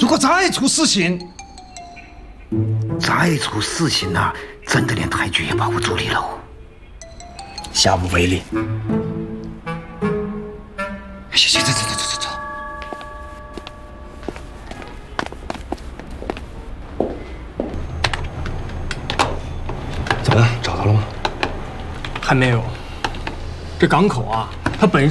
如果再出事情， 呐，真的连太君也保不住你喽。 下不为例。 行，走。 怎么样，找到了吗？ 还没有。这港口啊，它本